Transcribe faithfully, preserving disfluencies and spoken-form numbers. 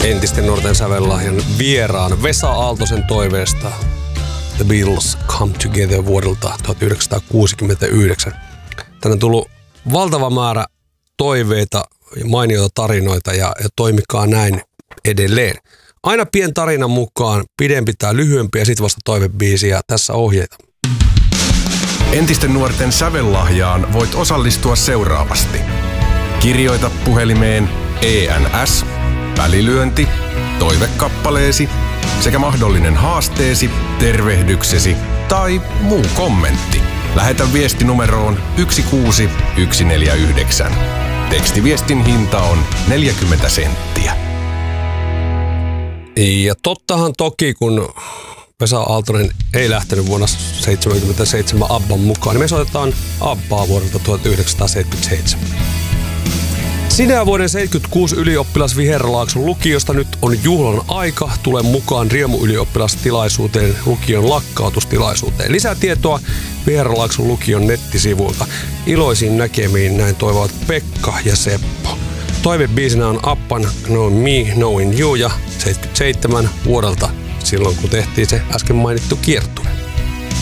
entisten nuorten sävellahjan vieraan Vesa Aaltosen toiveesta The Beatles Come Together vuodelta tuhatyhdeksänsataakuusikymmentäyhdeksän. Tänne on tullut valtava määrä toiveita ja mainioita tarinoita ja, ja toimikaa näin edelleen. Aina pien tarinan mukaan, pidempi tai lyhyempi ja sitten vasta toivebiisi ja tässä ohjeita. Entisten nuorten sävellahjaan voit osallistua seuraavasti. Kirjoita puhelimeen E N S, välilyönti, toivekappaleesi sekä mahdollinen haasteesi, tervehdyksesi tai muu kommentti. Lähetä viesti numeroon yksi kuusi yksi neljä yhdeksän. Tekstiviestin hinta on neljäkymmentä senttiä. Ja tottahan toki, kun Vesa Aaltonen ei lähtenyt vuonna seitsemänkymmentäseitsemän Abban mukaan, niin me soitetaan Abbaa vuodelta tuhatyhdeksänsataaseitsemänkymmentäseitsemän. Sinä vuoden seitsemänkymmentäkuusi ylioppilas Viherlaakson lukiosta nyt on juhlan aika. Tule mukaan Riemu-ylioppilastilaisuuteen, lukion lakkautustilaisuuteen. Lisätietoa Viherlaakson lukion nettisivuilta. Iloisiin näkemiin, näin toivovat Pekka ja Seppo. Toivebiisinä on Appan Knowing Me, Knowing You ja seitsemänkymmentäseitsemän vuodelta silloin, kun tehtiin se äsken mainittu kiertue.